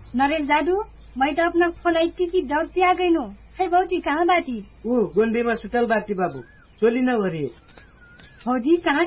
नरेश दादू मैं तो अपना फोन ऐती की दौड़ती आ गई नो। है भौजी कहाँ बाटी? गोंदी में सुतल बाटी बाबू चोली न भरिए। भौजी कहाँ